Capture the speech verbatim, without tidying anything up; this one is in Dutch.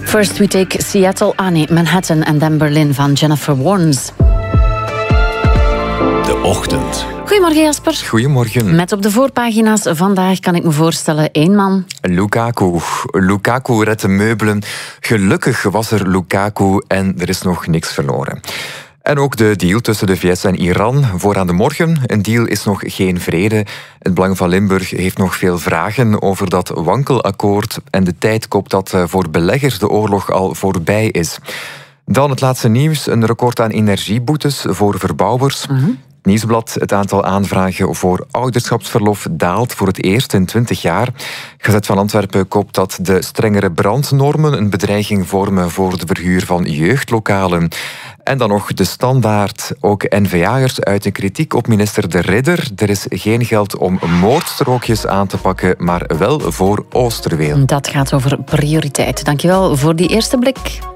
First we take Seattle, ah nee, Manhattan en dan Berlin van Jennifer Warnes. De Ochtend. Goedemorgen Jasper. Goedemorgen. Met op de voorpagina's vandaag kan ik me voorstellen één man. Lukaku. Lukaku redt de meubelen. Gelukkig was er Lukaku en er is nog niks verloren. En ook de deal tussen de V S en Iran voor aan de morgen. Een deal is nog geen vrede. Het Belang van Limburg heeft nog veel vragen over dat wankelakkoord. En de tijd koopt dat voor beleggers de oorlog al voorbij is. Dan het laatste nieuws. Een record aan energieboetes voor verbouwers. Mm-hmm. Nieuwsblad, het aantal aanvragen voor ouderschapsverlof daalt voor het eerst in twintig jaar. Gazet van Antwerpen koopt dat de strengere brandnormen een bedreiging vormen voor de verhuur van jeugdlokalen. En dan nog de Standaard. Ook N V A'ers uiten kritiek op minister De Ridder. Er is geen geld om moordstrookjes aan te pakken, maar wel voor Oosterweel. Dat gaat over prioriteit. Dankjewel voor die eerste blik.